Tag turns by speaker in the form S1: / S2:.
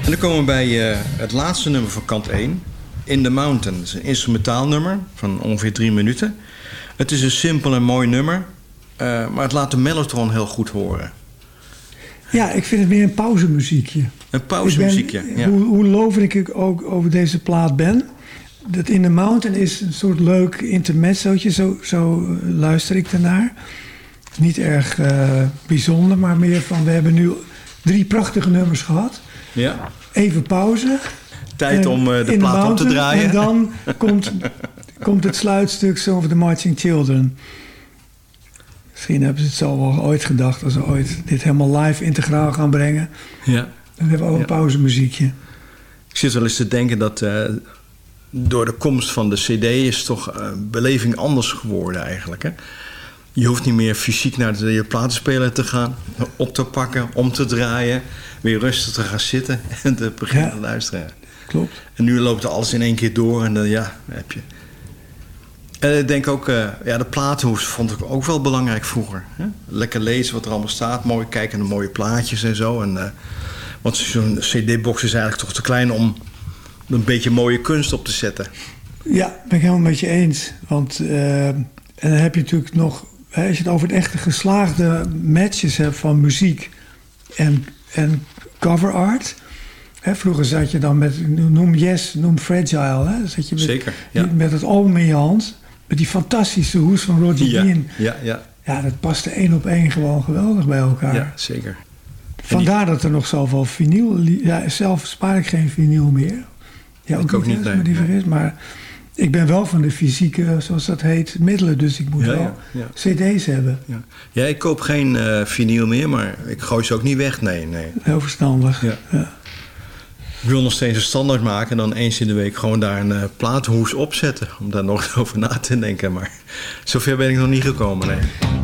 S1: En dan komen we bij het laatste nummer van kant 1. In the Mountain. Het is een instrumentaal nummer van ongeveer 3 minuten. Het is een simpel en mooi nummer. Maar het laat de mellotron heel goed horen.
S2: Ja, ik vind het meer een pauzemuziekje.
S1: Een pauzemuziekje, ja.
S2: Hoe lovend ik ook over deze plaat ben. Dat In the Mountain is een soort leuk intermezzootje. Zo luister ik ernaar. Niet erg bijzonder, maar meer van... We hebben nu 3 prachtige nummers gehad.
S1: Ja.
S2: Even pauze.
S1: Tijd om de plaat om te draaien.
S2: En dan komt het sluitstuk Song of the Marching Children. Misschien hebben ze het zo wel ooit gedacht... als ze ooit dit helemaal live integraal gaan brengen.
S1: Ja.
S2: Dan hebben we ook een pauzemuziekje.
S1: Ik zit wel eens te denken dat... door de komst van de cd is toch beleving anders geworden eigenlijk. Hè? Je hoeft niet meer fysiek naar je platenspeler te gaan... op te pakken, om te draaien... weer rustig te gaan zitten en te beginnen te luisteren.
S2: Klopt.
S1: En nu loopt alles in één keer door en dan heb je... En ik denk ook, de platenhoes vond ik ook wel belangrijk vroeger. Hè? Lekker lezen wat er allemaal staat, mooi kijken naar mooie plaatjes en zo. Want zo'n cd-box is eigenlijk toch te klein om een beetje mooie kunst op te zetten. Ja,
S2: ben ik helemaal met je eens. Want en dan heb je natuurlijk nog... als je het over het echte geslaagde matches hebt van muziek en cover art... vroeger zat je dan met, noem Fragile. Hè? Zat je met,
S1: zeker, ja.
S2: Met het album in je hand. Met die fantastische hoes van Roger Dean.
S1: Ja.
S2: Ja, dat paste 1 op 1 gewoon geweldig bij elkaar.
S1: Ja, zeker.
S2: Vandaar dat er nog zoveel vinyl... Ja, zelf spaar ik geen vinyl meer. Ja, ook niet, als me die vergis. Maar ik ben wel van de fysieke, zoals dat heet, middelen. Dus ik moet wel cd's hebben. Ja.
S1: Ja, ik koop geen vinyl meer, maar ik gooi ze ook niet weg. Nee.
S2: Heel verstandig. Ja.
S1: Ik wil nog steeds een standaard maken en dan eens in de week gewoon daar een platenhoes opzetten. Om daar nog over na te denken. Maar zover ben ik nog niet gekomen, nee.